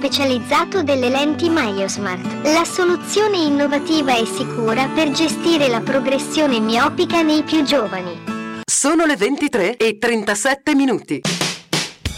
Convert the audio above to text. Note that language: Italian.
specializzato delle lenti MyoSmart, la soluzione innovativa e sicura per gestire la progressione miopica nei più giovani. Sono le 23:37.